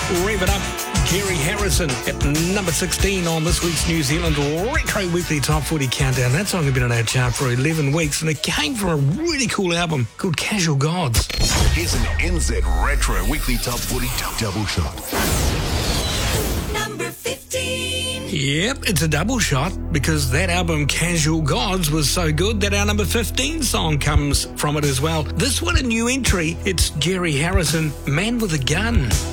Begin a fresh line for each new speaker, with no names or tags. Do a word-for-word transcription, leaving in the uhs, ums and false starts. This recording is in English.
Rev it up. Jerry Harrison at number sixteen on this week's New Zealand Retro Weekly Top forty Countdown. That song had been on our chart for eleven weeks, and it came from a really cool album called Casual Gods.
Here's an N Z Retro Weekly Top forty double shot.
Number fifteen.
Yep, it's a double shot because that album Casual Gods was so good that our number fifteen song comes from it as well. This one a new entry. It's Jerry Harrison, Man with a Gun.